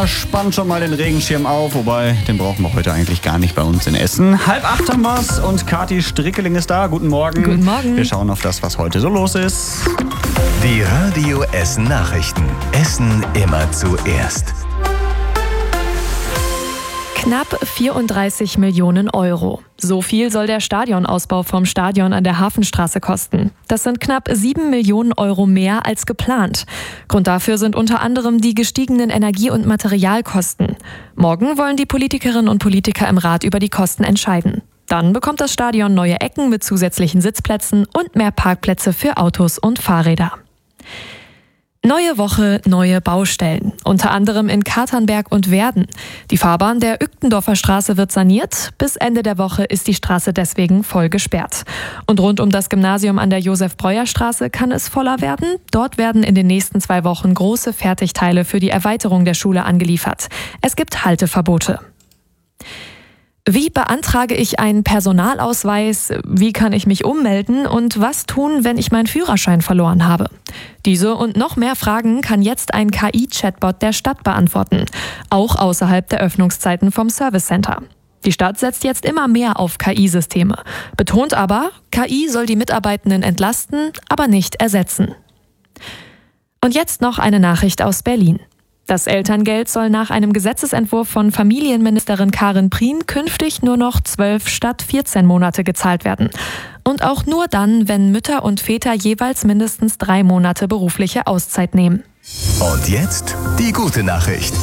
Wetter, spannt schon mal den Regenschirm auf, wobei, den brauchen wir heute eigentlich gar nicht bei uns in Essen. 7:30 haben wir's und Kathi Strickeling ist da. Guten Morgen. Guten Morgen. Wir schauen auf das, was heute so los ist. Die Radio Essen Nachrichten. Essen immer zuerst. Knapp 34 Millionen Euro. So viel soll der Stadionausbau vom Stadion an der Hafenstraße kosten. Das sind knapp 7 Millionen Euro mehr als geplant. Grund dafür sind unter anderem die gestiegenen Energie- und Materialkosten. Morgen wollen die Politikerinnen und Politiker im Rat über die Kosten entscheiden. Dann bekommt das Stadion neue Ecken mit zusätzlichen Sitzplätzen und mehr Parkplätze für Autos und Fahrräder. Neue Woche, neue Baustellen, unter anderem in Katernberg und Werden. Die Fahrbahn der Uechtendorfer Straße wird saniert. Bis Ende der Woche ist die Straße deswegen voll gesperrt. Und rund um das Gymnasium an der Josef-Breuer-Straße kann es voller werden. Dort werden in den nächsten 2 Wochen große Fertigteile für die Erweiterung der Schule angeliefert. Es gibt Halteverbote. Wie beantrage ich einen Personalausweis? Wie kann ich mich ummelden? Und was tun, wenn ich meinen Führerschein verloren habe? Diese und noch mehr Fragen kann jetzt ein KI-Chatbot der Stadt beantworten. Auch außerhalb der Öffnungszeiten vom Service Center. Die Stadt setzt jetzt immer mehr auf KI-Systeme. Betont aber, KI soll die Mitarbeitenden entlasten, aber nicht ersetzen. Und jetzt noch eine Nachricht aus Berlin. Das Elterngeld soll nach einem Gesetzesentwurf von Familienministerin Karin Prien künftig nur noch 12 statt 14 Monate gezahlt werden. Und auch nur dann, wenn Mütter und Väter jeweils mindestens 3 Monate berufliche Auszeit nehmen. Und jetzt die gute Nachricht.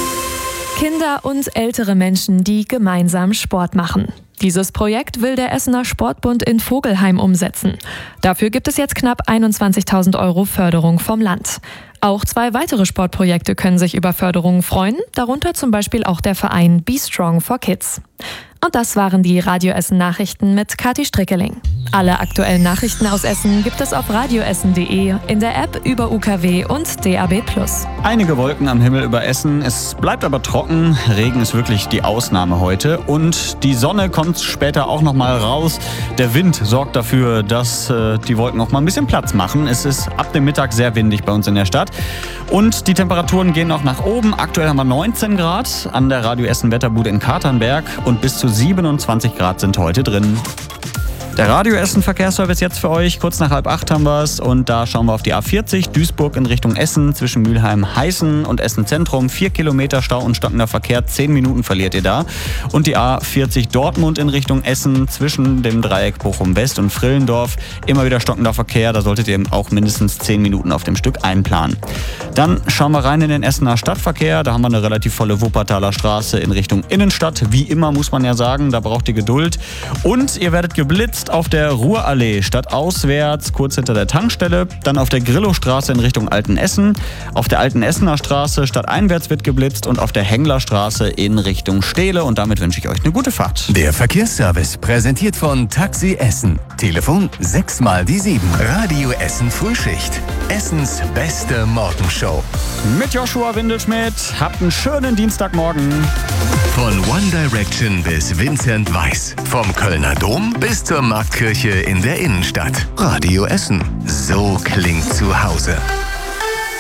Kinder und ältere Menschen, die gemeinsam Sport machen. Dieses Projekt will der Essener Sportbund in Vogelheim umsetzen. Dafür gibt es jetzt knapp 21.000 Euro Förderung vom Land. Auch 2 weitere Sportprojekte können sich über Förderungen freuen, darunter zum Beispiel auch der Verein Be Strong for Kids. Und das waren die Radio Essen Nachrichten mit Kathi Strickeling. Alle aktuellen Nachrichten aus Essen gibt es auf radioessen.de, in der App über UKW und DAB+. Einige Wolken am Himmel über Essen, es bleibt aber trocken. Regen ist wirklich die Ausnahme heute und die Sonne kommt später auch noch mal raus. Der Wind sorgt dafür, dass die Wolken auch mal ein bisschen Platz machen. Es ist ab dem Mittag sehr windig bei uns in der Stadt und die Temperaturen gehen auch nach oben. Aktuell haben wir 19 Grad an der Radio Essen Wetterbude in Katernberg und bis zu 27 Grad sind heute drin. Der Radio Essen Verkehrsservice jetzt für euch. Kurz nach 7:30 haben wir es und da schauen wir auf die A40 Duisburg in Richtung Essen zwischen Mülheim-Heißen und Essen Zentrum. 4 Kilometer Stau und stockender Verkehr, 10 Minuten verliert ihr da. Und die A40 Dortmund in Richtung Essen zwischen dem Dreieck Bochum West und Frillendorf. Immer wieder stockender Verkehr, da solltet ihr auch mindestens 10 Minuten auf dem Stück einplanen. Dann schauen wir rein in den Essener Stadtverkehr. Da haben wir eine relativ volle Wuppertaler Straße in Richtung Innenstadt. Wie immer muss man ja sagen, da braucht ihr Geduld. Und ihr werdet geblitzt auf der Ruhrallee, stadtauswärts, kurz hinter der Tankstelle. Dann auf der Grillowstraße in Richtung Altenessen. Auf der Altenessener Straße stadteinwärts wird geblitzt und auf der Henglerstraße in Richtung Stehle. Und damit wünsche ich euch eine gute Fahrt. Der Verkehrsservice präsentiert von Taxi Essen. Telefon 6x7. Radio Essen Frühschicht. Essens beste Morgenshow. Mit Joshua Windelschmidt. Habt einen schönen Dienstagmorgen. Von One Direction bis Vincent Weiss. Vom Kölner Dom bis zur Marktkirche in der Innenstadt. Radio Essen. So klingt zu Hause.